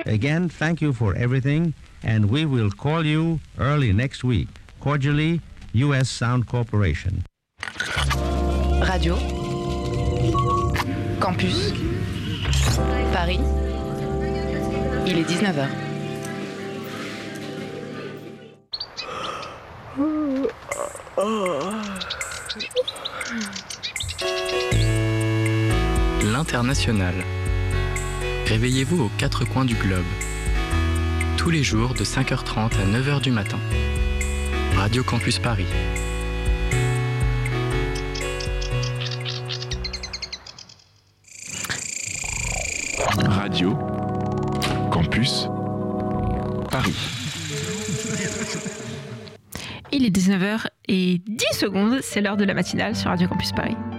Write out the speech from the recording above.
Again, thank you for everything, and we will call you early next week. Cordially, U.S. Sound Corporation. Radio Campus Paris. Il est 19h. L'International. Réveillez-vous aux quatre coins du globe. Tous les jours de 5h30 à 9h du matin. Radio Campus Paris. Radio Campus Paris. Il est 19h et 10 secondes, c'est l'heure de la matinale sur Radio Campus Paris.